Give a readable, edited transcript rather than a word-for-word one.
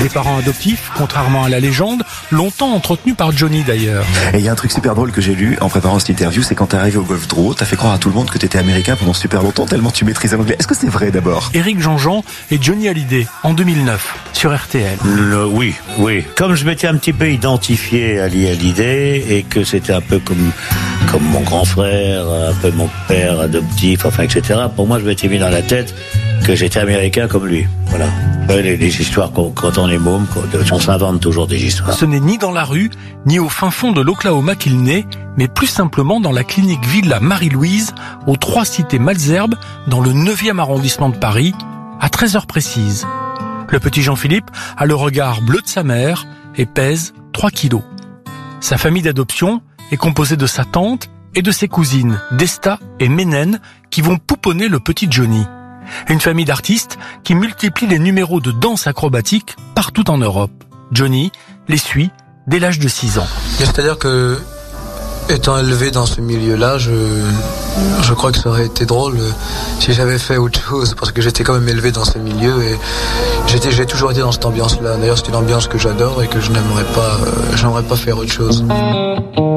Les parents adoptifs, contrairement à la légende, longtemps entretenus par Johnny d'ailleurs. Et il y a un truc super drôle que j'ai lu en préparant cette interview, c'est quand t'es arrivé au Golf Draw, t'as fait croire à tout le monde que t'étais américain pendant super longtemps tellement tu maîtrisais l'anglais. Est-ce que c'est vrai d'abord? Éric Jean-Jean et Johnny Hallyday en 2009 sur RTL. Oui. Comme je m'étais un petit peu identifié à Hallyday et que c'était un peu comme mon grand frère, un peu mon père adoptif, enfin etc. Pour moi, je m'étais mis dans la tête que j'étais américain comme lui. Voilà. Les histoires, quand on est môme, on s'invente toujours des histoires. Ce n'est ni dans la rue, ni au fin fond de l'Oklahoma qu'il naît, mais plus simplement dans la clinique Villa Marie-Louise, aux 3 cités Malesherbes, dans le 9e arrondissement de Paris, à 13h précises. Le petit Jean-Philippe a le regard bleu de sa mère et pèse 3 kilos. Sa famille d'adoption est composée de sa tante et de ses cousines, Desta et Ménène, qui vont pouponner le petit Johnny. Une famille d'artistes qui multiplie les numéros de danse acrobatique partout en Europe. Johnny les suit dès l'âge de 6 ans. C'est-à-dire que, étant élevé dans ce milieu-là, je crois que ça aurait été drôle si j'avais fait autre chose, parce que j'étais quand même élevé dans ce milieu et j'ai toujours été dans cette ambiance-là. D'ailleurs, c'est une ambiance que j'adore et que j'aimerais pas faire autre chose.